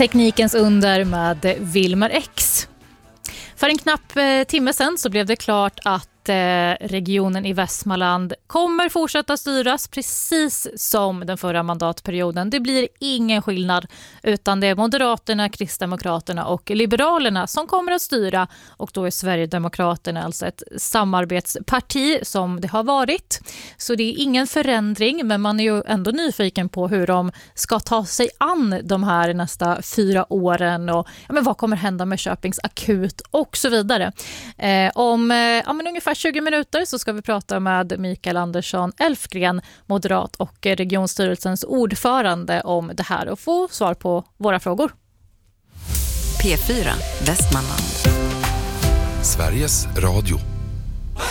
Teknikens under med Wilmer X. För en knapp timme sedan så blev det klart att regionen i Västmanland kommer fortsätta styras precis som den förra mandatperioden. Det blir ingen skillnad, utan det är Moderaterna, Kristdemokraterna och Liberalerna som kommer att styra, och då är Sverigedemokraterna alltså ett samarbetsparti som det har varit. Så det är ingen förändring, men man är ju ändå nyfiken på hur de ska ta sig an de här nästa 4 åren och vad kommer hända med Köpings akut och så vidare. Om ungefär 20 minuter så ska vi prata med Mikael Andersson Elfgren, moderat och regionstyrelsens ordförande, om det här och få svar på våra frågor. P4 Västmanland. Sveriges Radio.